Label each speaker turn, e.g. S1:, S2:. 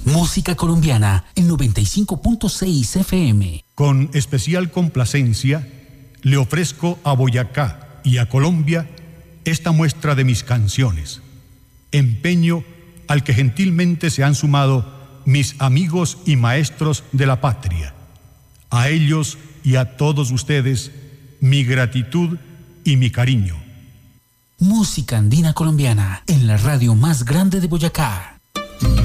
S1: Música colombiana en 95.6 FM.
S2: Con especial complacencia, le ofrezco a Boyacá y a Colombia esta muestra de mis canciones, empeño al que gentilmente se han sumado mis amigos y maestros de la patria. A ellos y a todos ustedes, mi gratitud y mi cariño.
S1: Música andina colombiana en la radio más grande de Boyacá.